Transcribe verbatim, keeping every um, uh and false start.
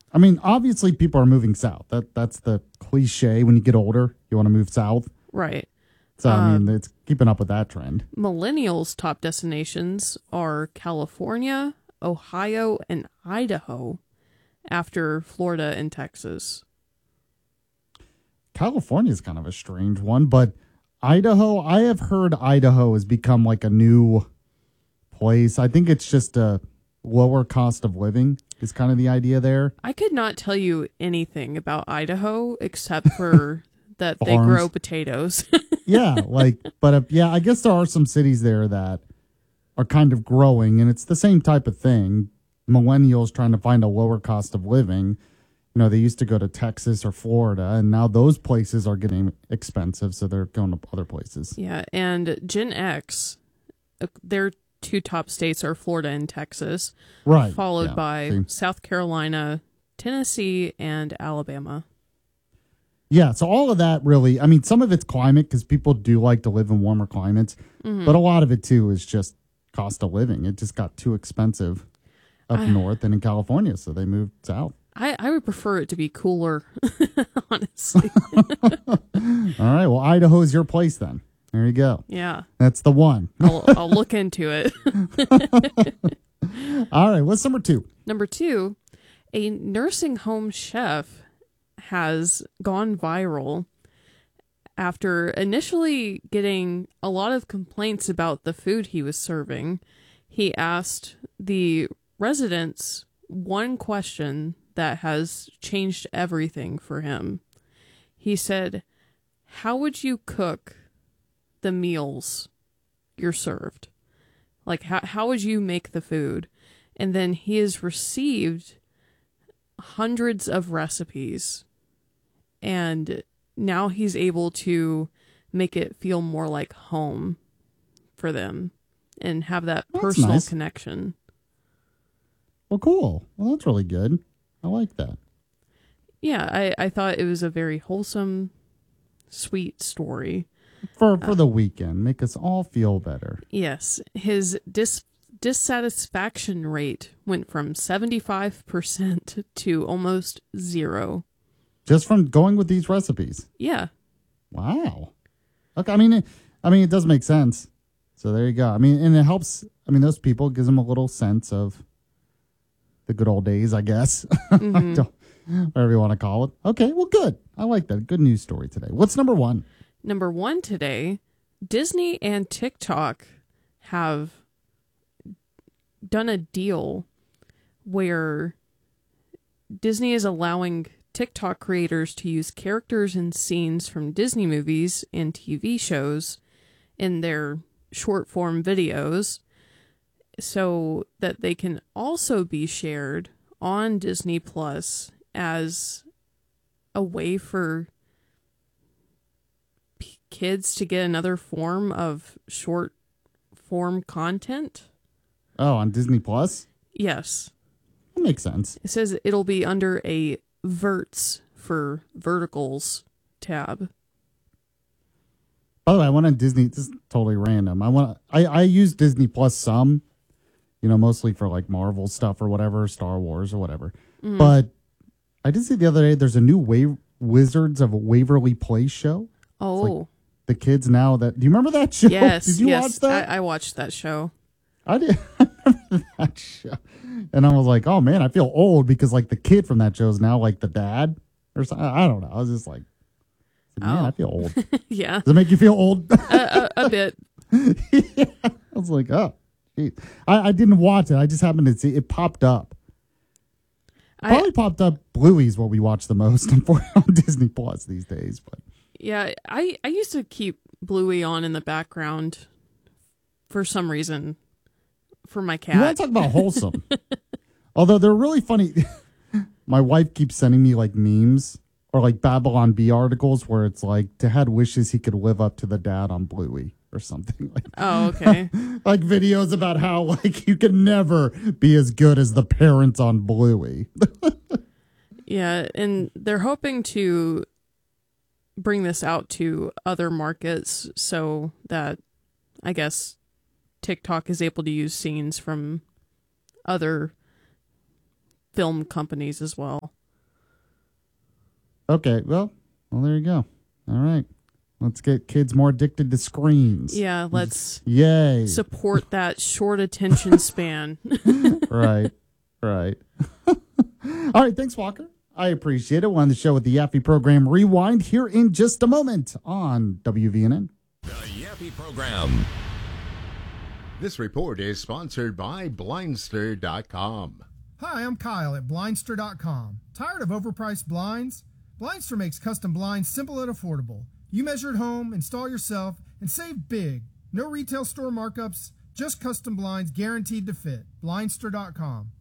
I mean, obviously people are moving south. That That's the cliche. When you get older, you want to move south. Right. So, Uh, I mean, it's keeping up with that trend. Millennials' top destinations are California, Ohio, and Idaho, after Florida and Texas. California is kind of a strange one, but Idaho, I have heard Idaho has become like a new place. I think it's just a lower cost of living is kind of the idea there. I could not tell you anything about Idaho except for that they Farms. grow potatoes. Yeah, like, but uh, yeah, I guess there are some cities there that are kind of growing, and it's the same type of thing. Millennials trying to find a lower cost of living. You know, they used to go to Texas or Florida, and now those places are getting expensive, so they're going to other places. Yeah, and Gen X, uh, their two top states are Florida and Texas, Right. followed yeah, by see. South Carolina, Tennessee, and Alabama. Yeah, so all of that really, I mean, some of it's climate because people do like to live in warmer climates, Mm-hmm. but a lot of it too is just cost of living. It just got too expensive up I- north and in California, so they moved south. I, I would prefer it to be cooler, honestly. All right, well, Idaho's your place then. There you go. Yeah, That's the one. I'll, I'll look into it. All right, what's number two? Number two, a nursing home chef has gone viral after initially getting a lot of complaints about the food he was serving. He asked the residents one question that has changed everything for him. He said, "How would you cook the meals you're served? Like, how, how would you make the food?" And then he has received hundreds of recipes, and now he's able to make it feel more like home for them and have that That's personal nice. connection. Well, cool. Well, that's really good. I like that. Yeah, I, I thought it was a very wholesome, sweet story. For for the weekend, make us all feel better. Yes, his dis- dissatisfaction rate went from seventy-five percent to almost zero. Just from going with these recipes. Yeah. Wow. Okay, I mean, it, I mean, it does make sense. So there you go. I mean, and it helps. I mean, those people gives them a little sense of the good old days, I guess. Mhm. Don't- Whatever you want to call it. Okay, well, good. I like that. Good news story today. What's number one? Number one today, Disney and TikTok have done a deal where Disney is allowing TikTok creators to use characters and scenes from Disney movies and T V shows in their short form videos so that they can also be shared on Disney Plus as a way for p- kids to get another form of short form content. Oh, on Disney Plus? Yes. That makes sense. It says it'll be under a verts for verticals tab. By the way, I went on Disney. This is totally random. I want. I I use Disney Plus some, you know, mostly for like Marvel stuff or whatever, Star Wars or whatever. Mm. But I did see the other day there's a new Wa- Wizards of Waverly Place show. Oh, The kids now that do you remember that show? yes. Did you yes. watch that? I, I watched that show. I did. I remember that show, and I was like, oh man, I feel old because like the kid from that show is now like the dad or something. I don't know. I was just like, man, Oh. I feel old. Does Yeah, it make you feel old? a, a, a bit. Yeah. I was like, oh, geez. I, I didn't watch it. I just happened to see it popped up. I, Probably popped up. Bluey's what we watch the most on on Disney Plus these days. But yeah, I, I used to keep Bluey on in the background for some reason for my cat. you want to talk about wholesome? Although they're really funny. My wife keeps sending me like memes or like Babylon Bee articles where it's like Dad wishes he could live up to the dad on Bluey or something like. Oh, okay. Like videos about how like you can never be as good as the parents on Bluey. Yeah, and they're hoping to bring this out to other markets so that I guess TikTok is able to use scenes from other film companies as well. Okay, well, well, there you go. All right. Let's get kids more addicted to screens. Yeah, let's Yay. support that short attention span. Right, right. All right, thanks, Walker. I appreciate it. We're on the show with the Yaffee program Rewind here in just a moment on W V N N. The Yappy Program. This report is sponsored by Blindster dot com. Hi, I'm Kyle at Blindster dot com. Tired of overpriced blinds? Blindster makes custom blinds simple and affordable. You measure at home, install yourself, and save big. No retail store markups, just custom blinds guaranteed to fit. Blindster dot com.